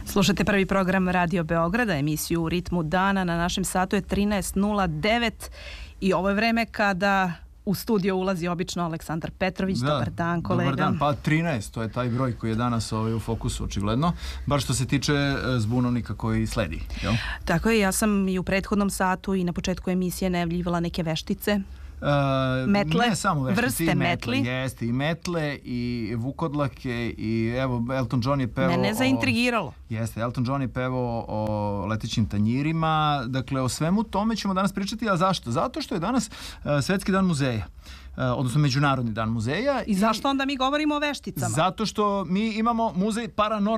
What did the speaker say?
Slušajte prvi program Radio Beograda, emisiju U ritmu dana. Na našem satu je 13:09 i ovo je vreme kada u studio ulazi obično Aleksandar Petrović. Dobar dan, kolega. Dobar dan, pa 13, to je taj broj koji je danas u fokusu, očigledno. Bar što se tiče zbunovnika koji sledi, jel? Tako je, ja sam i u prethodnom satu i na početku emisije najavljivala neke veštice. Metle, ne samo veštice, vrste metli. Jeste, i metle, i vukodlake, i evo, Elton John je pevao... Mene zaintrigiralo. Jeste, Elton John je pevao o letećim tanjirima, dakle, o svemu tome ćemo danas pričati, a zašto? Zato što je danas Svetski dan muzeja. Odnosno Međunarodni dan muzeja. I zašto onda mi govorimo o vešticama? Zato što mi imamo muzej paranormalnih